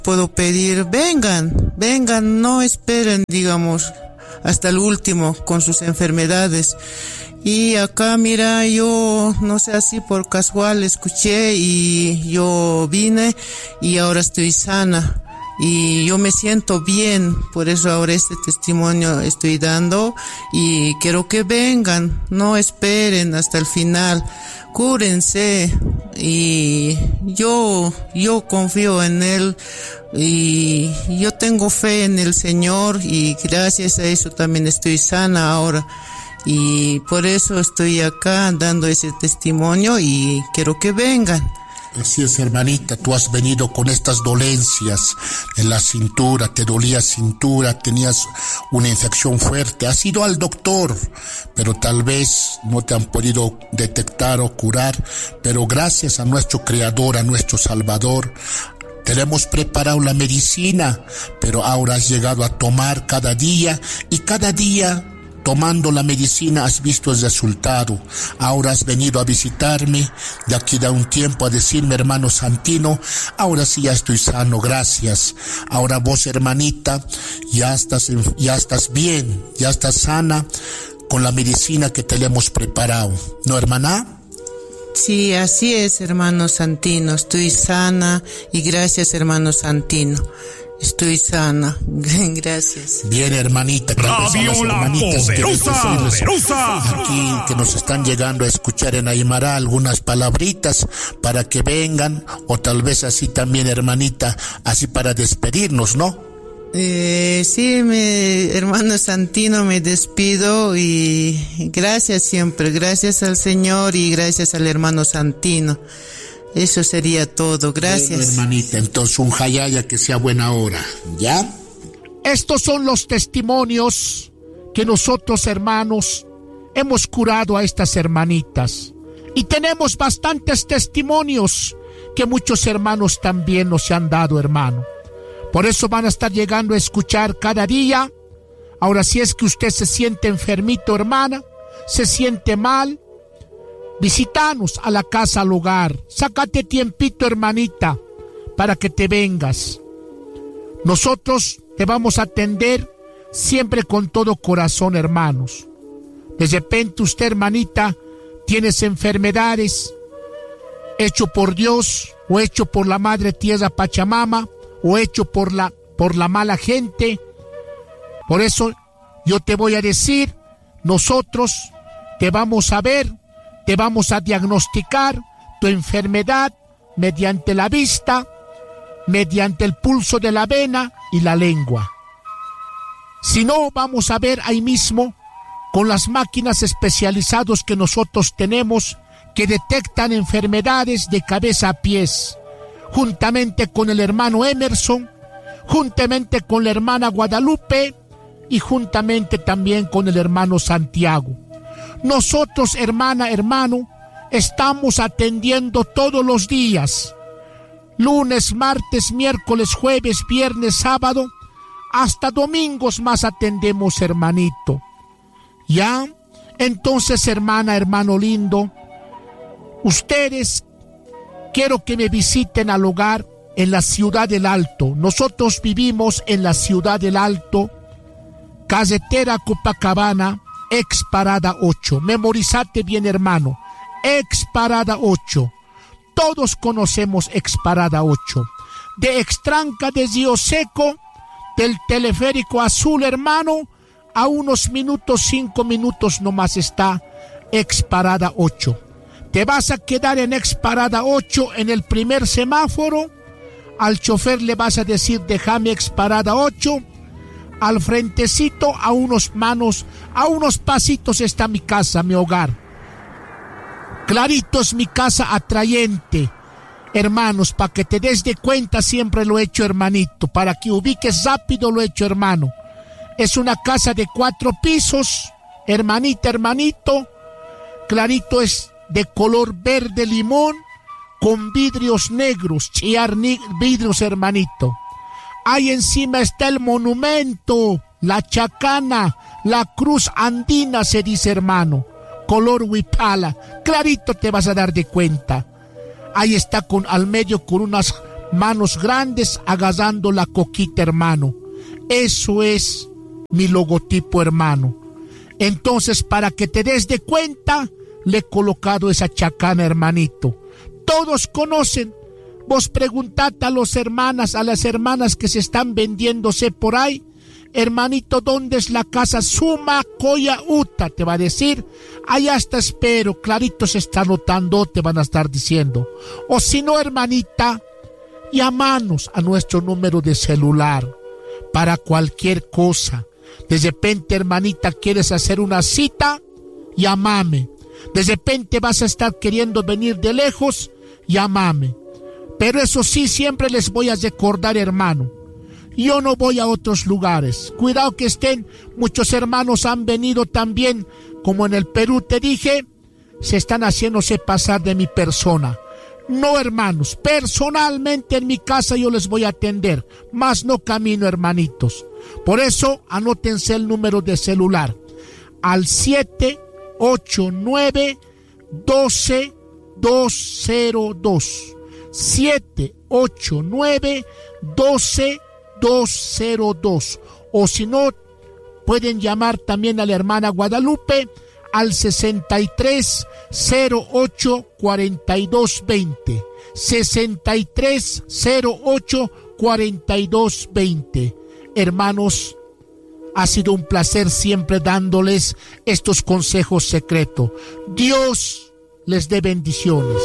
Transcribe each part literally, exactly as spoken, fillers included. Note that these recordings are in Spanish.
puedo pedir, vengan, vengan, no esperen, digamos, hasta el último con sus enfermedades. Y acá, mira, yo, no sé, así por casual escuché y yo vine y ahora estoy sana. Y yo me siento bien, por eso ahora este testimonio estoy dando y quiero que vengan, no esperen hasta el final, cúrense y yo, yo confío en Él y yo tengo fe en el Señor y gracias a eso también estoy sana ahora y por eso estoy acá dando ese testimonio y quiero que vengan. Así es, hermanita, tú has venido con estas dolencias en la cintura, te dolía cintura, tenías una infección fuerte, has ido al doctor, pero tal vez no te han podido detectar o curar, pero gracias a nuestro Creador, a nuestro Salvador, te le hemos preparado la medicina, pero ahora has llegado a tomar cada día y cada día tomando la medicina has visto el resultado. Ahora has venido a visitarme de aquí de un tiempo a decirme, hermano Santino, ahora sí ya estoy sano, gracias. Ahora vos, hermanita, ya estás, ya estás bien, ya estás sana con la medicina que te le hemos preparado, ¿no, hermana? Sí, así es, hermano Santino, estoy sana y gracias, hermano Santino. Estoy sana, gracias. Bien, hermanita, Radio La Poderosa, Poderosa. Aquí que nos están llegando a escuchar en Aymara algunas palabritas para que vengan, o tal vez así también, hermanita, así para despedirnos, ¿no? Eh, sí, mi hermano Santino, me despido y gracias siempre, gracias al Señor y gracias al hermano Santino. Eso sería todo, gracias. Bueno, hermanita, entonces un jayaya que sea buena hora, ¿ya? Estos son los testimonios que nosotros, hermanos, hemos curado a estas hermanitas. Y tenemos bastantes testimonios que muchos hermanos también nos han dado, hermano. Por eso van a estar llegando a escuchar cada día. Ahora, si es que usted se siente enfermito, hermana, se siente mal, visítanos a la casa, al hogar. Sácate tiempito, hermanita, para que te vengas. Nosotros te vamos a atender siempre con todo corazón, hermanos. De repente usted, hermanita, tienes enfermedades, hecho por Dios, o hecho por la Madre Tierra Pachamama, o hecho por la, por la mala gente. Por eso yo te voy a decir, nosotros te vamos a ver, te vamos a diagnosticar tu enfermedad mediante la vista, mediante el pulso de la vena y la lengua. Si no, vamos a ver ahí mismo con las máquinas especializadas que nosotros tenemos que detectan enfermedades de cabeza a pies, juntamente con el hermano Emerson, juntamente con la hermana Guadalupe y juntamente también con el hermano Santiago. Nosotros, hermana, hermano, estamos atendiendo todos los días, lunes, martes, miércoles, jueves, viernes, sábado, hasta domingos más atendemos, hermanito. ¿Ya? Entonces, hermana, hermano lindo, ustedes quiero que me visiten al hogar en la Ciudad del Alto. Nosotros vivimos en la Ciudad del Alto, carretera Copacabana, ex parada ocho. Memorizate bien, hermano. Ex parada ocho. Todos conocemos ex parada ocho. De Extranca de Río Seco, del teleférico azul, hermano, a unos minutos, cinco minutos nomás está ex parada ocho. Te vas a quedar en ex parada ocho en el primer semáforo. Al chofer le vas a decir, déjame ex parada ocho. Al frentecito, a unos manos, a unos pasitos está mi casa, mi hogar. Clarito es mi casa, atrayente. Hermanos, para que te des de cuenta, siempre lo he hecho, hermanito. Para que ubiques rápido, lo he hecho, hermano. Es una casa de cuatro pisos, hermanita, hermanito. Clarito es de color verde limón, con vidrios negros, chillar vidrios, hermanito. Ahí encima está el monumento, la chacana, la cruz andina, se dice, hermano, color huipala. Clarito te vas a dar de cuenta. Ahí está con, al medio con unas manos grandes agarrando la coquita, hermano. Eso es mi logotipo, hermano. Entonces, para que te des de cuenta, le he colocado esa chacana, hermanito. Todos conocen. Vos preguntad a las hermanas, a las hermanas que se están vendiéndose por ahí, hermanito, ¿dónde es la casa Suma Coya Uta? Te va a decir, allá está, espero, clarito se está notando, te van a estar diciendo. O si no, hermanita, llámanos a nuestro número de celular para cualquier cosa. De repente, hermanita, quieres hacer una cita, llámame. De repente vas a estar queriendo venir de lejos, llámame. Pero eso sí, siempre les voy a recordar, hermano, yo no voy a otros lugares. Cuidado que estén, muchos hermanos han venido también, como en el Perú te dije, se están haciéndose pasar de mi persona. No, hermanos, personalmente en mi casa yo les voy a atender, más no camino, hermanitos. Por eso, anótense el número de celular, al siete ocho nueve uno dos dos cero dos. siete ocho nueve uno dos dos cero dos. O si no, pueden llamar también a la hermana Guadalupe al sesenta y tres cero ocho cuarenta y dos veinte. sesenta y tres cero ocho cuarenta y dos veinte. Hermanos, ha sido un placer siempre dándoles estos consejos secretos. Dios les dé bendiciones.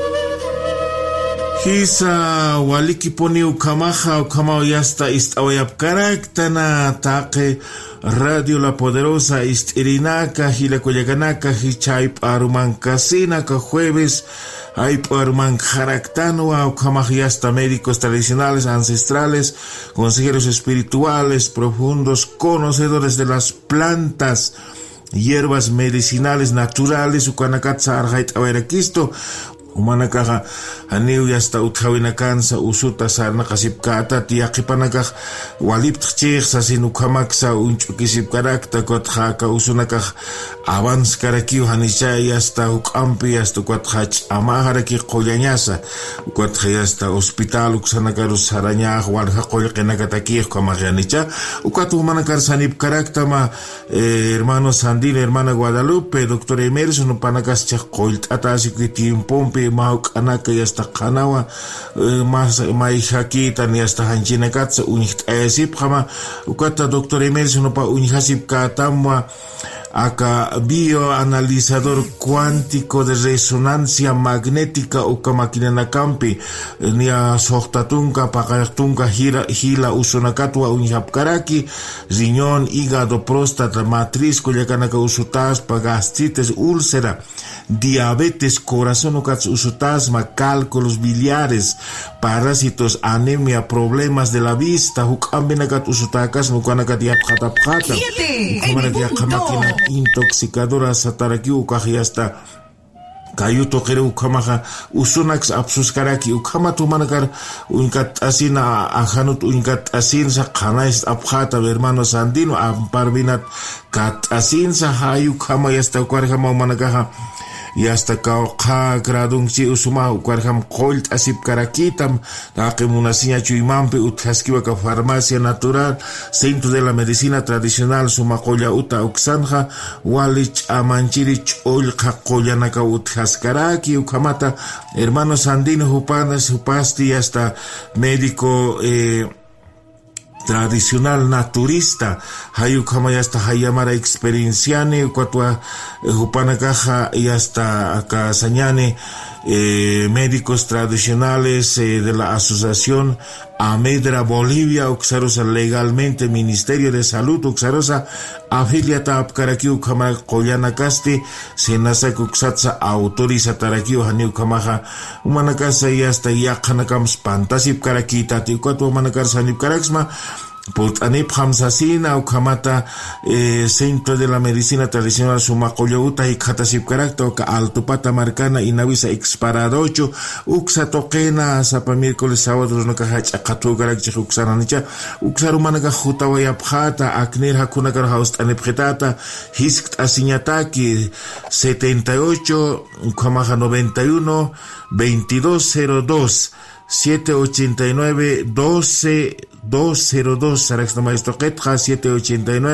Hisa waliki poni ukamaja ukamao yasta ist awayapkaraktana taque Radio La Poderosa ist irinaka hilakoyaganaka hichayp arumancasina jueves Ayp aruman jaraktano ukamaj yasta médicos tradicionales ancestrales, consejeros espirituales profundos, conocedores de las plantas, hierbas medicinales naturales ukanakatsa arjait awerakisto umanakaja aniu yasta uthawina kansa usuta sarna kasipkata tiyaqipanakaj waliptchig sasin ukamaksa unchukisipkarakta kotjaka usunakaj avans karakiu hanichay yasta ukampi yasta kwatjach amaharaki qoyañasa kwatja yasta hospital uksanakaru sarañaj walja qoyqinakatakij kamajanicha ukwatu umanakar sanipkarakta ma eh, hermano Sandino, hermana Guadalupe, doctor Emerson upanakas chaj qoylt'ata asikwitimpompi mauk anaka yasta qanawa mas mai hakita ni yasta hanchinakatsa unit asip khama ukata doctor Emerson pa unhasip katamwa aka bioanalizador cuántico de resonancia magnética uka makina campi nia sohtatunka paqartunka hila hila usunakatwa unhapkaraki riñón, hígado, próstata, matriz kuyakanaka usutas gastritis, úlcera, diabetes, corazón ukats usutasma, cálculos biliares, parásitos, anemia, problemas de la vista, hukambinakat usutakas nukanakat yaphatapkhata ukamanakat intoxicadora sataraki ukaji hasta kayuto kere ukamaja usunax absuskaraki ukamatu manakar unkat asina ajanut unkat asin sa kanais abjata hermano Sandino amparvinat kat asin sa hayu kama yasta ukwarjama manakaja y hasta ka gradung si usuma ukwarjam qolt asip karakitam taqe munasiña chuimampi uthaskiwa ka farmacia natural centro de la medicina tradicional suma qolla uta uksanja walich amanchirich olqa qollanaka uthaskaraki ukamata hermano Sandino hupanas hupasti hasta médico eh, tradicional naturista hayu kama yasta hayamara experienciane kwatwa hupana caja y hasta acá sañane eh, médicos tradicionales eh, de la asociación Amedra Bolivia uxarosa legalmente Ministerio de Salud uxarosa afiliata apkarakiu kama qoyana kasti senasa kuxatsa autoriza tarakiu haniu kamaja umanakasa y hasta yaqanakam spantasip karakita tikwatu umanakar sanip karaksma Pultanip Hamsasina o Kamata eh, Centro de la Medicina Tradicional Sumacoyouta y Katasip Karakto ka Altupata Marcana y Navisa Exparadocho Uxa Toquena Sapa miércoles sábados no kahach akatu karakchi uxana nicha uxarumanaga jutawayapjata aknir hakunakar haust anepjetata hisk asiñataki setenta y ocho Kamaja noventa y uno veintidós cero dos siete ochenta y nueve doce doscientos dos. Sarax no maestro Ketja siete ochenta y nueve